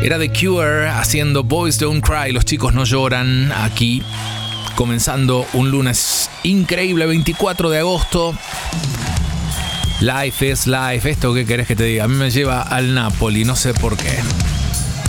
Era The Cure haciendo Boys Don't Cry, los chicos no lloran, aquí comenzando un lunes increíble, 24 de agosto. Life is life. ¿Esto qué querés que te diga? A mí me lleva al Napoli, no sé por qué.